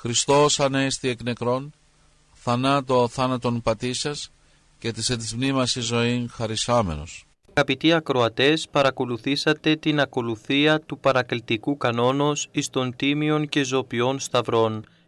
Χριστός ανέστη εκ νεκρών, θανάτο θάνατον πατήσας και της εις μνήμας εις ζωήν χαρισάμενος. Αγαπητοί ακροατές, παρακολουθήσατε την ακολουθία του παρακλητικού κανόνος εις των τίμιων και ζωπιών σταυρών.